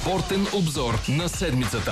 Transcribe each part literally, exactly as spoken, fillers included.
Спортен обзор на седмицата.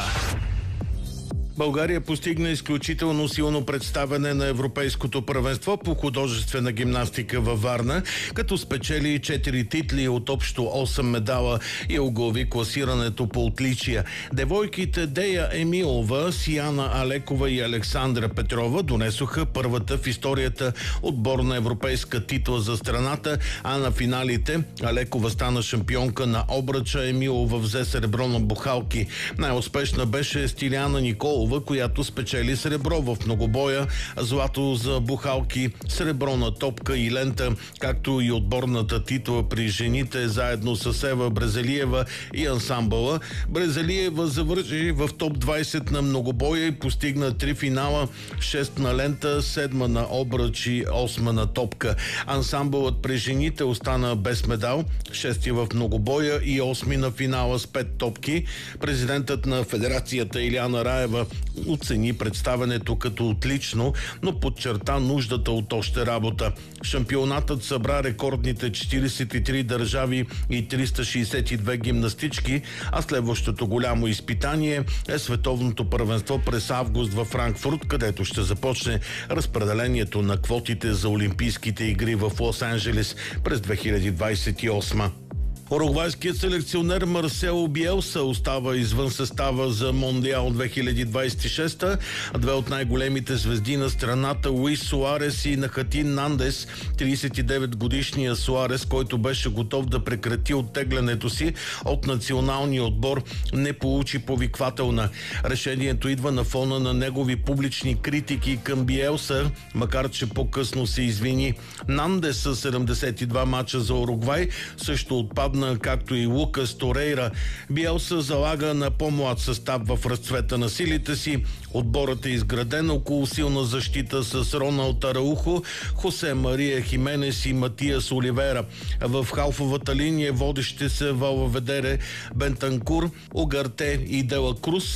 България постигна изключително силно представяне на Европейското първенство по художествена гимнастика във Варна, като спечели четири титли от общо осем медала и оглави класирането по отличия. Девойките Дея Емилова, Сияна Алекова и Александра Петрова донесоха първата в историята отборна европейска титла за страната, а на финалите Алекова стана шампионка на обръча, Емилова взе сребро на бухалки. Най-успешна беше Стиляна Николова, която спечели сребро в многобоя, злато за бухалки, сребро на топка и лента, както и отборната титла при жените заедно с Ева Брезелиева и ансамбъла. Брезелиева завърши в топ двайсет на многобоя и постигна три финала, шест на лента, седма на обръч и осма на топка. Ансамбълът при жените остана без медал, шести в многобоя и осми на финала с пет топки. Президентът на федерацията Илияна Раева оцени представянето като отлично, но подчерта нуждата от още работа. Шампионатът събра рекордните четирийсет и три държави и триста шейсет и две гимнастички, а следващото голямо изпитание е световното първенство през август във Франкфурт, където ще започне разпределението на квотите за Олимпийските игри в Лос-Анджелес през две хиляди двайсет и осма. Уругвайският селекционер Марсело Биелса остава извън състава за Мондиал две хиляди двайсет и шеста. Две от най-големите звезди на страната, Луис Суарес и Нахатин Нандес, трийсет и девет годишния Суарес, който беше готов да прекрати оттеглянето си от националния отбор, не получи повиквателна. Решението идва на фона на негови публични критики към Биелса, макар че по-късно се извини. Нандес със седемдесет и два мача за Уругвай също отпадна, както и Лукас Торейра. Биелса залага на по-млад състав в разцвета на силите си. Отборът е изграден около силна защита с Роналд Араухо, Хосе Мария Хименес и Матиас Оливера. В халфовата линия водещи се Валаведере, Бентанкур, Огарте и Дела Круз.